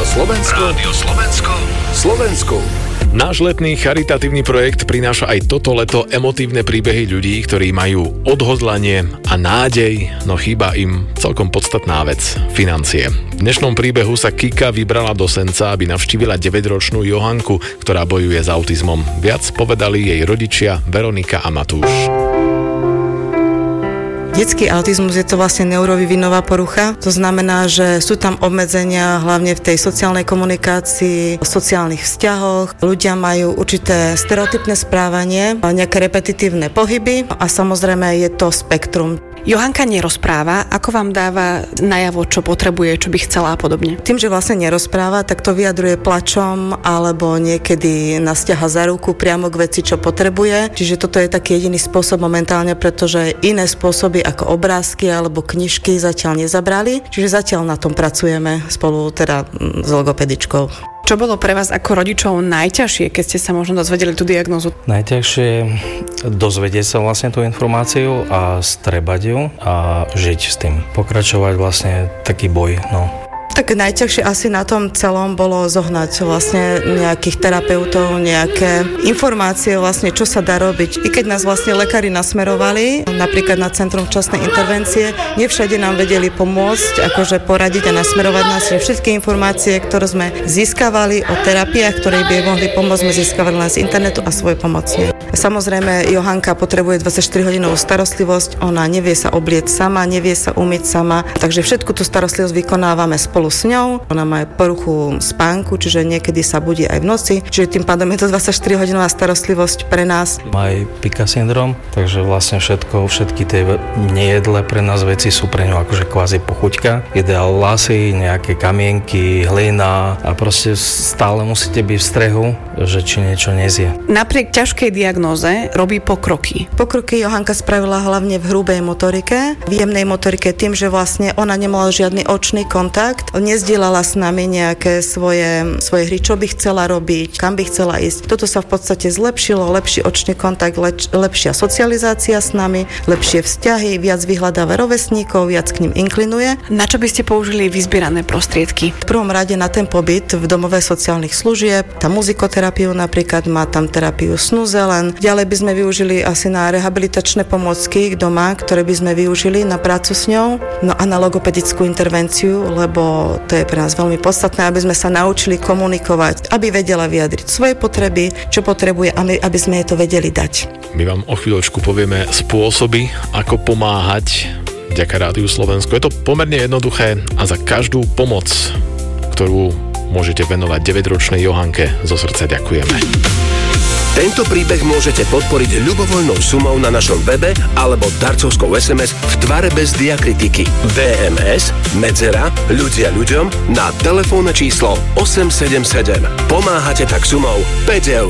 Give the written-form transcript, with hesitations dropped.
Rádio Slovensko. Rádio Slovensko. Slovensku. Náš letný charitatívny projekt prináša aj toto leto emotívne príbehy ľudí, ktorí majú odhodlanie a nádej, no chýba im celkom podstatná vec – financie. V dnešnom príbehu sa Kika vybrala do Senca, aby navštívila 9-ročnú Johanku, ktorá bojuje s autizmom. Viac povedali jej rodičia Veronika a Matúš. Detský autizmus je to vlastne neurovývinová porucha. To znamená, že sú tam obmedzenia hlavne v tej sociálnej komunikácii, v sociálnych vzťahoch. Ľudia majú určité stereotypné správanie, nejaké repetitívne pohyby a samozrejme je to spektrum. Johanka nerozpráva, ako vám dáva najavo, čo potrebuje, čo by chcela a podobne? Tým, že vlastne nerozpráva, tak to vyjadruje plačom alebo niekedy nás ťaha za ruku priamo k veci, čo potrebuje. Čiže toto je taký jediný spôsob momentálne, pretože iné spôsoby ako obrázky alebo knižky zatiaľ nezabrali. Čiže zatiaľ na tom pracujeme spolu teda s logopedičkou. Čo bolo pre vás ako rodičov najťažšie, keď ste sa možno dozvedeli tú diagnózu? Najťažšie je dozvedieť sa vlastne tú informáciu a strebať ju a žiť s tým. Pokračovať vlastne taký boj, no. Tak najťažšie asi na tom celom bolo zohnať vlastne nejakých terapeutov, nejaké informácie vlastne, čo sa dá robiť. I keď nás vlastne lekári nasmerovali, napríklad na Centrum včasnej intervencie, nevšade nám vedeli pomôcť, akože poradiť a nasmerovať nás. Všetky informácie, ktoré sme získavali o terapiách, ktoré by mohli pomôcť, sme získavali len z internetu a svoj pomocne. Samozrejme, Johanka potrebuje 24-hodinovú starostlivosť, ona nevie sa obliecť sama, nevie sa umyť sama, takže všetku tú starostlivosť vykonávame spolu s ňou. Ona má poruchu spánku, čiže niekedy sa budí aj v noci, čiže tým pádom je to 24-hodinová starostlivosť pre nás. Má aj Pika syndrom, takže vlastne všetky tie nejedlé pre nás veci sú pre ňu akože kvázi pochuťka. Ideál lasy, nejaké kamienky, hlina a proste stále musíte byť v strehu, že či niečo nezie. Napriek ťažkej diagnóze robí pokroky. Pokroky Johanka spravila hlavne v hrubej motorike, v jemnej motorike tým, že vlastne ona nemala žiadny očný kontakt, nezdielala s nami nejaké svoje hry, čo by chcela robiť, kam by chcela ísť. Toto sa v podstate zlepšilo, lepší očný kontakt, lepšia socializácia s nami, lepšie vzťahy, viac vyhľadáva rovesníkov, viac k ním inklinuje. Na čo by ste použili vyzbierané prostriedky? V prvom rade na ten pobyt v domove sociálnych služieb, tá muzikoterapiu napríklad, má tam terapiu snu zelen. Ďalej by sme využili asi na rehabilitačné pomôcky doma, ktoré by sme využili na prácu s ňou, no a na logopedickú intervenciu, lebo to je pre nás veľmi podstatné, aby sme sa naučili komunikovať, aby vedela vyjadriť svoje potreby, čo potrebuje, aby sme jej to vedeli dať. My vám o chvíľočku povieme spôsoby, ako pomáhať vďaka Rádiu Slovensko. Je to pomerne jednoduché a za každú pomoc, ktorú môžete venovať 9-ročnej Johanke, zo srdca ďakujeme. Tento príbeh môžete podporiť ľubovoľnou sumou na našom webe alebo darcovskou SMS v tvare bez diakritiky. DMS, medzera, ľudia ľuďom na telefónne číslo 877. Pomáhate tak sumou 5 eur.